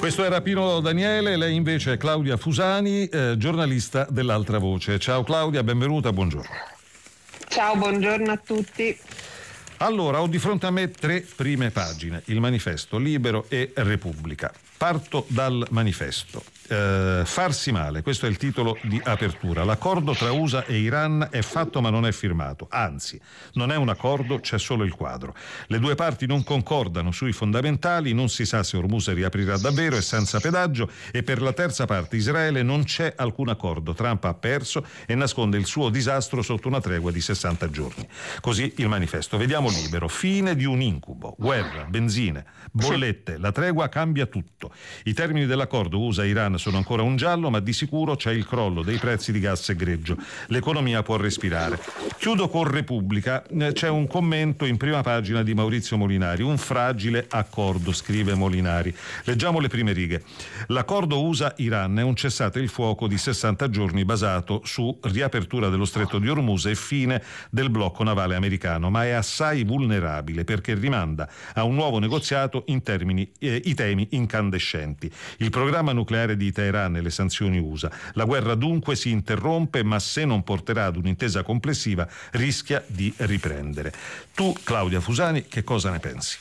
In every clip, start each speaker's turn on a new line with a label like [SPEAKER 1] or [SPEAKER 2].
[SPEAKER 1] Questo era Pino Daniele, lei invece è Claudia Fusani, giornalista dell'Altra Voce. Ciao Claudia, benvenuta, buongiorno.
[SPEAKER 2] Ciao, buongiorno a tutti.
[SPEAKER 1] Allora, ho di fronte a me 3 prime pagine, il Manifesto, Libero e Repubblica. Parto dal Manifesto. Farsi male, questo è il titolo di apertura. L'accordo tra USA e Iran è fatto ma non è firmato, anzi, non è un accordo, c'è solo il quadro. Le due parti non concordano sui fondamentali, non si sa se Hormuz riaprirà davvero e senza pedaggio, e per la terza parte Israele non c'è alcun accordo. Trump ha perso e nasconde il suo disastro sotto una tregua di 60 giorni. Così il Manifesto. Vediamo Libero. Fine di un incubo, guerra, benzine, bollette, la tregua cambia tutto. I termini dell'accordo USA-Iran sono ancora un giallo, ma di sicuro c'è il crollo dei prezzi di gas e greggio. L'economia può respirare. Chiudo con Repubblica. C'è un commento in prima pagina di Maurizio Molinari. Un fragile accordo, scrive Molinari. Leggiamo le prime righe. L'accordo USA-Iran è un cessate il fuoco di 60 giorni basato su riapertura dello stretto di Hormuz e fine del blocco navale americano, ma è assai vulnerabile perché rimanda a un nuovo negoziato in i temi incandescenti. Il programma nucleare di Teheran e le sanzioni USA. La guerra dunque si interrompe, ma se non porterà ad un'intesa complessiva rischia di riprendere. Tu, Claudia Fusani, che cosa ne pensi?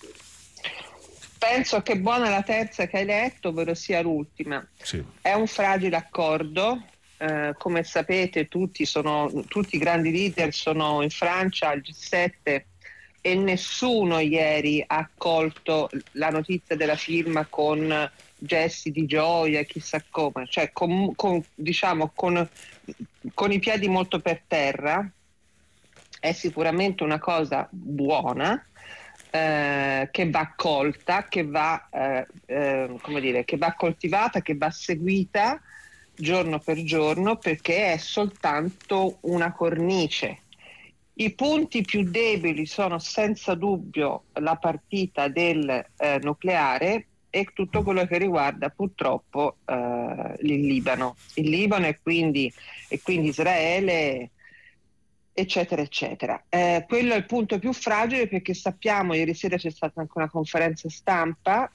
[SPEAKER 2] Penso che buona la terza che hai letto, ovvero sia l'ultima.
[SPEAKER 1] Sì.
[SPEAKER 2] È un fragile accordo. Come sapete tutti i grandi leader sono in Francia al G7 e nessuno ieri ha accolto la notizia della firma con gesti di gioia, chissà come, cioè con i piedi molto per terra. È sicuramente una cosa buona, che va accolta, che va coltivata, che va seguita giorno per giorno, perché è soltanto una cornice. I punti più deboli sono senza dubbio la partita del nucleare e tutto quello che riguarda purtroppo il Libano e quindi Israele, eccetera eccetera. Quello è il punto più fragile, perché sappiamo, ieri sera c'è stata anche una conferenza stampa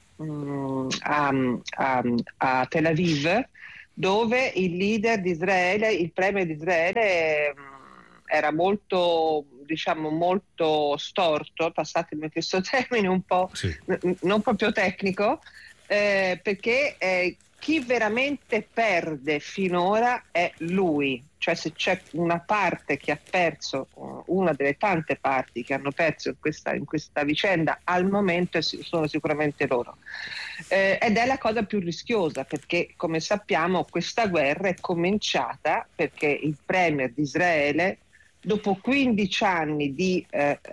[SPEAKER 2] a Tel Aviv, dove il leader di Israele, il premier di Israele, era molto storto, passatemi questo termine un po'
[SPEAKER 1] Sì.
[SPEAKER 2] non proprio tecnico, perché chi veramente perde finora è lui. Cioè, se c'è una parte che ha perso, una delle tante parti che hanno perso in questa vicenda al momento sono sicuramente loro. Ed è la cosa più rischiosa, perché come sappiamo questa guerra è cominciata perché il premier di Israele, dopo 15 anni di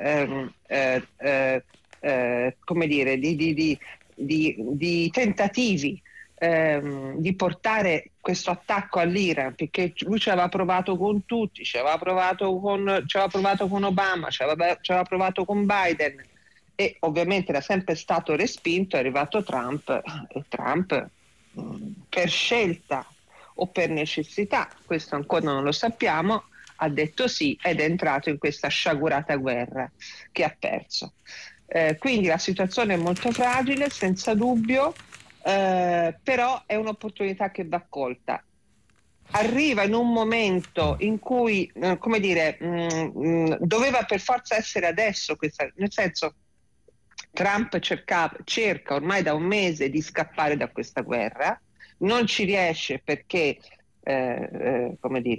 [SPEAKER 2] tentativi di portare questo attacco all'Iran, perché lui ci aveva provato con tutti, ci aveva provato con Obama, ci aveva provato con Biden, e ovviamente era sempre stato respinto. È arrivato Trump, e Trump, per scelta o per necessità, questo ancora non lo sappiamo, ha detto sì ed è entrato in questa sciagurata guerra che ha perso. Quindi la situazione è molto fragile, senza dubbio, però è un'opportunità che va colta. Arriva in un momento in cui, doveva per forza essere adesso, nel senso, Trump cerca ormai da un mese di scappare da questa guerra, non ci riesce perché c'è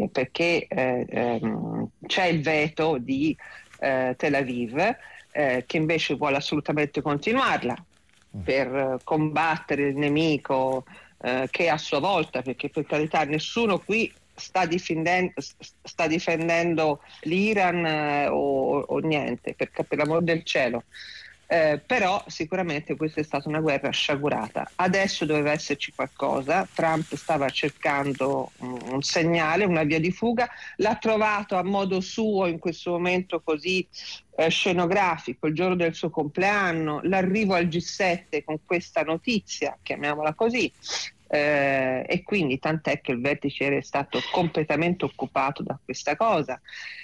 [SPEAKER 2] il veto di Tel Aviv, che invece vuole assolutamente continuarla per combattere il nemico, che a sua volta, perché per carità nessuno qui sta difendendo l'Iran o niente, per l'amor del cielo. Però sicuramente questa è stata una guerra sciagurata. Adesso doveva esserci qualcosa. Trump stava cercando un segnale, una via di fuga, l'ha trovato a modo suo in questo momento così scenografico, il giorno del suo compleanno, l'arrivo al G7 con questa notizia, chiamiamola così, e quindi tant'è che il vertice era stato completamente occupato da questa cosa.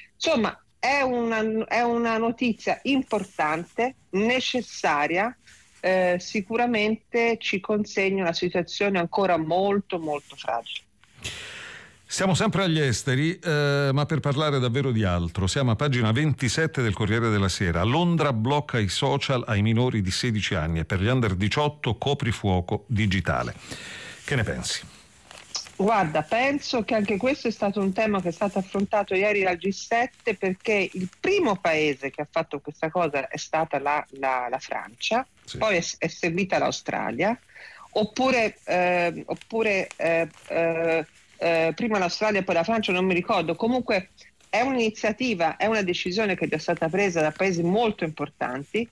[SPEAKER 2] Insomma, è una notizia importante, necessaria, sicuramente ci consegna una situazione ancora molto molto fragile.
[SPEAKER 1] Siamo sempre agli esteri, ma per parlare davvero di altro. Siamo a pagina 27 del Corriere della Sera. Londra blocca i social ai minori di 16 anni e per gli under 18 coprifuoco digitale. Che ne pensi?
[SPEAKER 2] Guarda, penso che anche questo è stato un tema che è stato affrontato ieri al G7, perché il primo paese che ha fatto questa cosa è stata la Francia, sì. Poi è seguita l'Australia, oppure prima l'Australia e poi la Francia, non mi ricordo. Comunque è un'iniziativa, è una decisione che è già stata presa da paesi molto importanti.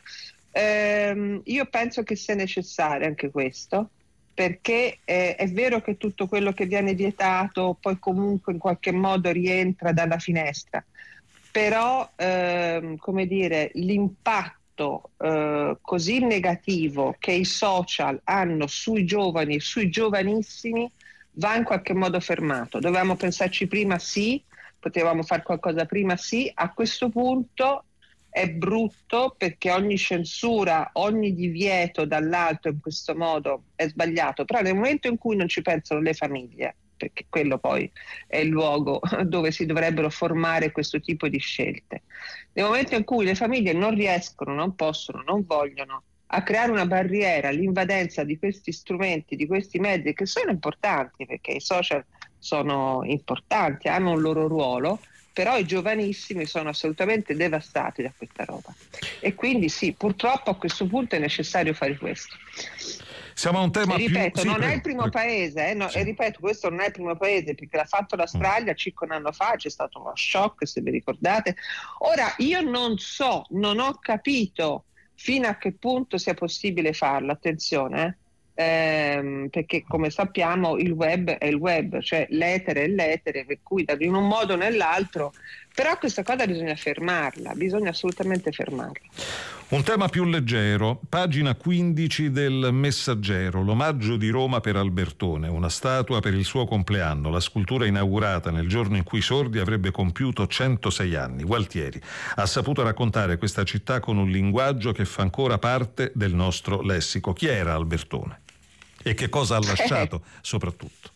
[SPEAKER 2] Io penso che sia necessario anche questo, perché è vero che tutto quello che viene vietato poi comunque in qualche modo rientra dalla finestra, però come dire, l'impatto così negativo che i social hanno sui giovani, sui giovanissimi, va in qualche modo fermato. Dovevamo pensarci prima, sì, potevamo fare qualcosa prima, sì. A questo punto è brutto, perché ogni censura, ogni divieto dall'alto in questo modo è sbagliato, però nel momento in cui non ci pensano le famiglie, perché quello poi è il luogo dove si dovrebbero formare questo tipo di scelte, nel momento in cui le famiglie non riescono, non possono, non vogliono a creare una barriera all'invadenza di questi strumenti, di questi mezzi che sono importanti, perché i social sono importanti, hanno un loro ruolo, però i giovanissimi sono assolutamente devastati da questa roba. E quindi sì, purtroppo a questo punto è necessario fare questo.
[SPEAKER 1] Siamo a un tema
[SPEAKER 2] ripeto,
[SPEAKER 1] più...
[SPEAKER 2] non è il primo paese, sì. E ripeto, questo non è il primo paese, perché l'ha fatto l'Australia circa un anno fa, c'è stato uno shock, se vi ricordate. Ora, io non ho capito fino a che punto sia possibile farlo, attenzione, perché come sappiamo il web è il web, cioè l'etere è l'etere, per cui in un modo o nell'altro, però questa cosa bisogna fermarla, bisogna assolutamente fermarla.
[SPEAKER 1] Un tema più leggero, pagina 15 del Messaggero, l'omaggio di Roma per Albertone, una statua per il suo compleanno, la scultura inaugurata nel giorno in cui Sordi avrebbe compiuto 106 anni. Gualtieri ha saputo raccontare questa città con un linguaggio che fa ancora parte del nostro lessico. Chi era Albertone? E che cosa ha lasciato soprattutto?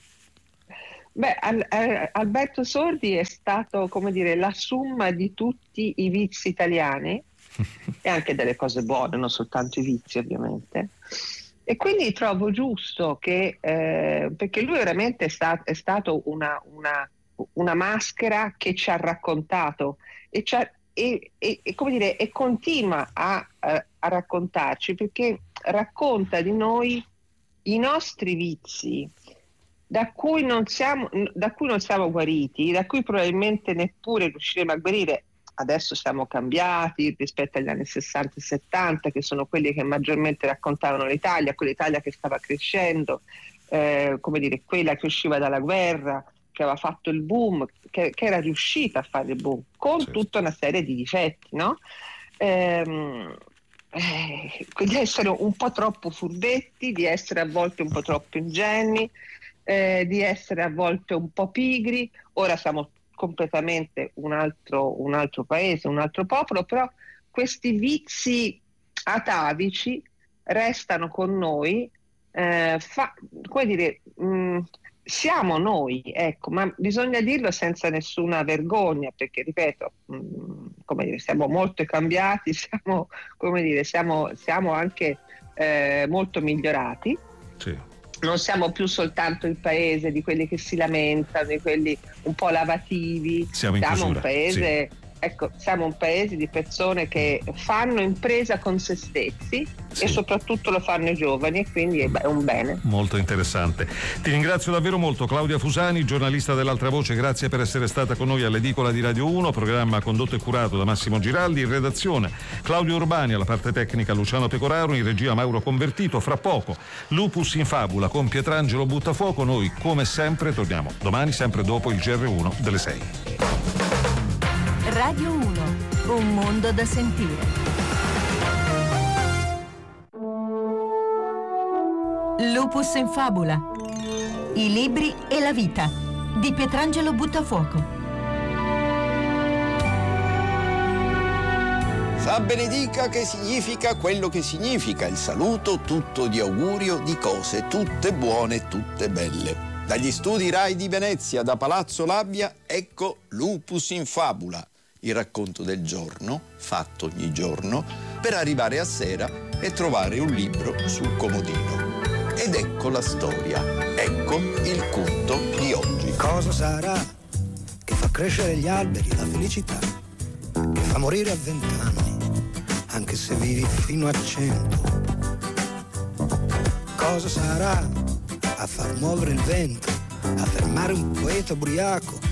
[SPEAKER 2] Beh, Alberto Sordi è stato, come dire, la somma di tutti i vizi italiani e anche delle cose buone, non soltanto i vizi ovviamente, e quindi trovo giusto che perché lui veramente è stato una maschera che ci ha raccontato e come dire, e continua a raccontarci, perché racconta di noi i nostri vizi da cui non siamo guariti, da cui probabilmente neppure riusciremo a guarire. Adesso siamo cambiati rispetto agli anni 60 e 70, che sono quelli che maggiormente raccontavano l'Italia, quell'Italia che stava crescendo, come dire, quella che usciva dalla guerra, che aveva fatto il boom, che era riuscita a fare il boom, con tutta una serie di difetti, no? Di essere un po' troppo furbetti, di essere a volte un po' troppo ingenui, di essere a volte un po' pigri. Ora siamo completamente un altro paese, un altro popolo, però questi vizi atavici restano con noi, come dire, siamo noi, ecco, ma bisogna dirlo senza nessuna vergogna, perché ripeto, come dire, siamo molto cambiati, siamo anche molto migliorati. Sì. Non siamo più soltanto il paese di quelli che si lamentano, di quelli un po' lavativi. Siamo un paese, sì. Ecco, siamo un paese di persone che fanno impresa con se stessi, sì. E soprattutto lo fanno i giovani, e quindi è un bene.
[SPEAKER 1] Molto interessante. Ti ringrazio davvero molto, Claudia Fusani, giornalista dell'Altra Voce, grazie per essere stata con noi all'Edicola di Radio 1, programma condotto e curato da Massimo Giraldi, in redazione Claudio Urbani, alla parte tecnica Luciano Pecoraro, in regia Mauro Convertito. Fra poco Lupus in Fabula con Pietrangelo Buttafuoco. Noi come sempre torniamo domani, sempre dopo il GR1 delle 6.
[SPEAKER 3] Radio 1, un mondo da sentire. Lupus in Fabula, i libri e la vita di Pietrangelo Buttafuoco.
[SPEAKER 4] Sa benedica che significa quello che significa il saluto tutto di augurio di cose tutte buone e tutte belle. Dagli studi Rai di Venezia, da Palazzo Labbia, ecco Lupus in Fabula, il racconto del giorno, fatto ogni giorno, per arrivare a sera e trovare un libro sul comodino. Ed ecco la storia, ecco il culto di oggi.
[SPEAKER 5] Cosa sarà che fa crescere gli alberi, la felicità, che fa morire a 20 anni, anche se vivi fino a 100? Cosa sarà a far muovere il vento, a fermare un poeta ubriaco,